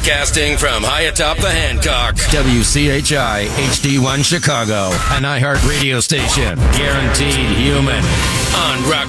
Broadcasting from high atop the Hancock. WCHI HD1 Chicago, an iHeart radio station. Guaranteed human. On Rock